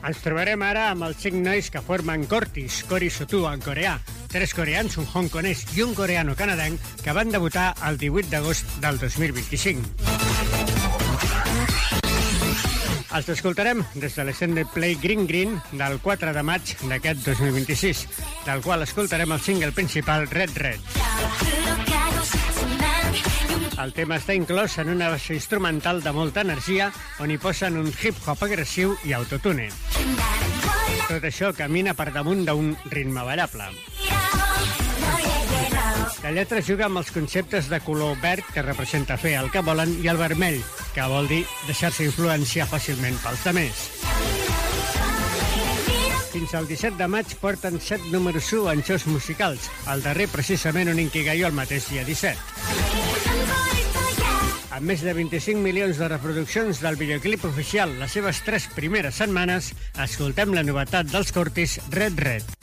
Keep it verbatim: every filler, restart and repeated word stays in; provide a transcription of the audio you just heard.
Ens trobarem ara amb els cinc nois que formen Cortis, Cori Sotu en coreà, tres coreans, un hongkonès i un coreano-canadenc que van debutar el divuit d'agost del dos mil vint-i-cinc. Els escoltarem des de l'Extended Play Green Green del quatre de maig d'aquest dos mil vint-i-sis, del qual escoltarem el single principal Red Red. El tema està inclòs en una versió instrumental de molta energia on hi posen un hip-hop agressiu i autotune. Tot això camina per damunt d'un ritme ballable. La lletra juga amb els conceptes de color verd, que representa fer el que volen, i el vermell, que vol dir deixar-se influenciar fàcilment pels demés. Fins al disset de maig porten set números u en shows musicals, el darrer precisament un Inkigayo el mateix dia disset. Amb més de vint-i-cinc milions de reproduccions del videoclip oficial les seves tres primeres setmanes, escoltem la novetat dels Cortis, Red Red.